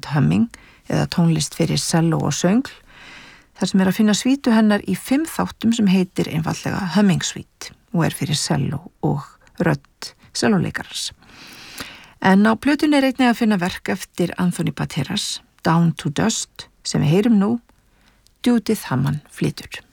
Humming eða tónlist fyrir selló og söngl, þar sem að finna svítu hennar í 5 þáttum sem heitir einfallega Humming Suite og fyrir selló og rödd sellóleikarans. En á plötunni einnig að finna verk eftir Anthony Patteras, Down to Dust, sem við heyrum nú, Judith Hammond flytur.